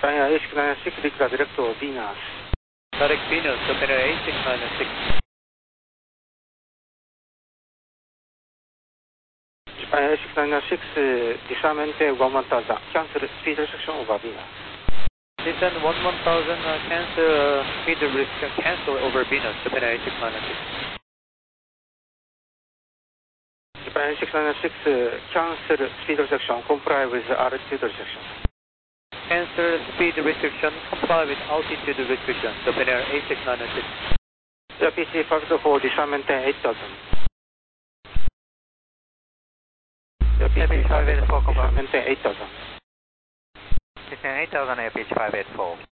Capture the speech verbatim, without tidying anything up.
Japan Air A six nine six, declare direct to Venus. Direct Venus, Japan Air A six nine six. Japan Air A six nine six, disarmament one one thousand, cancel speed restriction over Venus. Descend one one thousand, uh, cancel uh, speed restriction, cancel over Venus, Japan Air A six nine six. Japan Air A six nine six, cancel speed restriction, comply with altitude restriction. Cancel speed restriction, comply with altitude restriction, Japan Air A six nine six. Air P C five two four, disarmament eight thousand. Air P C five eight four, disarmament eight thousand. Descend eight thousand, Air Pitch five eight four.